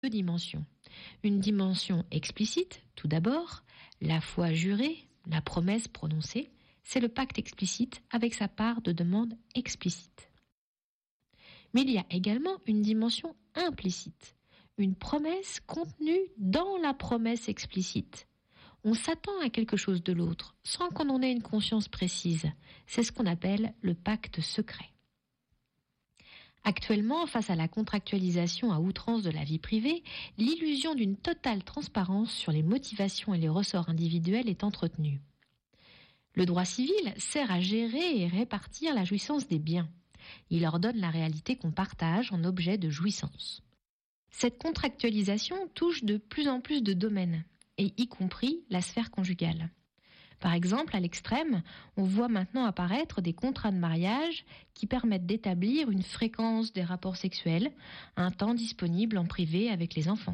deux dimensions. Une dimension explicite, tout d'abord, la foi jurée, la promesse prononcée, c'est le pacte explicite avec sa part de demande explicite. Mais il y a également une dimension implicite, une promesse contenue dans la promesse explicite. On s'attend à quelque chose de l'autre, sans qu'on en ait une conscience précise. C'est ce qu'on appelle le pacte secret. Actuellement, face à la contractualisation à outrance de la vie privée, l'illusion d'une totale transparence sur les motivations et les ressorts individuels est entretenue. Le droit civil sert à gérer et répartir la jouissance des biens. Il ordonne la réalité qu'on partage en objet de jouissance. Cette contractualisation touche de plus en plus de domaines, et y compris la sphère conjugale. Par exemple, à l'extrême, on voit maintenant apparaître des contrats de mariage qui permettent d'établir une fréquence des rapports sexuels, un temps disponible en privé avec les enfants.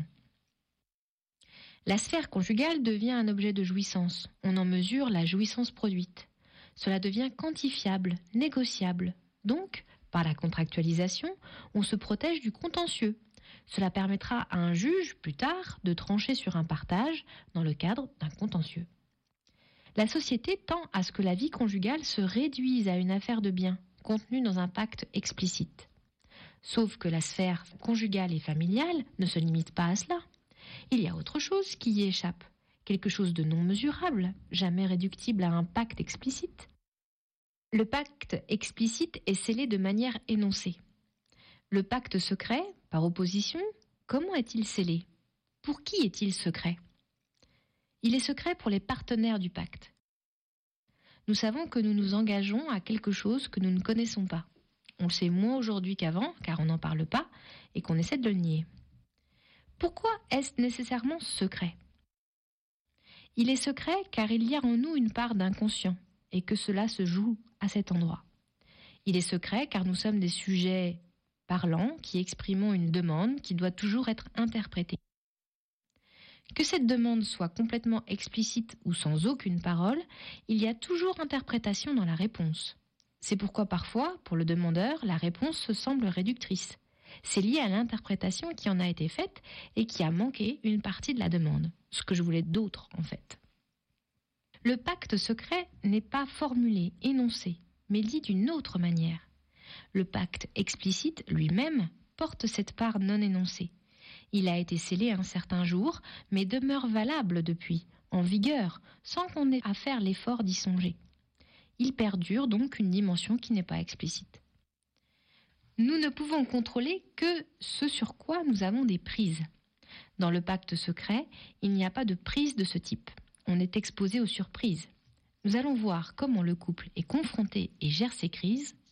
La sphère conjugale devient un objet de jouissance. On en mesure la jouissance produite. Cela devient quantifiable, négociable. Donc, par la contractualisation, on se protège du contentieux. Cela permettra à un juge, plus tard, de trancher sur un partage dans le cadre d'un contentieux. La société tend à ce que la vie conjugale se réduise à une affaire de biens, contenue dans un pacte explicite. Sauf que la sphère conjugale et familiale ne se limite pas à cela. Il y a autre chose qui y échappe, quelque chose de non mesurable, jamais réductible à un pacte explicite. Le pacte explicite est scellé de manière énoncée. Le pacte secret, par opposition, comment est-il scellé ? Pour qui est-il secret ? Il est secret pour les partenaires du pacte. Nous savons que nous nous engageons à quelque chose que nous ne connaissons pas. On le sait moins aujourd'hui qu'avant, car on n'en parle pas, et qu'on essaie de le nier. Pourquoi est-ce nécessairement secret ? Il est secret car il y a en nous une part d'inconscient, et que cela se joue à cet endroit. Il est secret car nous sommes des sujets parlants qui exprimons une demande qui doit toujours être interprétée. Que cette demande soit complètement explicite ou sans aucune parole, il y a toujours interprétation dans la réponse. C'est pourquoi parfois, pour le demandeur, la réponse se semble réductrice. C'est lié à l'interprétation qui en a été faite et qui a manqué une partie de la demande, ce que je voulais d'autre en fait. Le pacte secret n'est pas formulé, énoncé, mais dit d'une autre manière. Le pacte explicite lui-même porte cette part non énoncée. Il a été scellé un certain jour, mais demeure valable depuis, en vigueur, sans qu'on ait à faire l'effort d'y songer. Il perdure donc une dimension qui n'est pas explicite. Nous ne pouvons contrôler que ce sur quoi nous avons des prises. Dans le pacte secret, il n'y a pas de prise de ce type. On est exposé aux surprises. Nous allons voir comment le couple est confronté et gère ses crises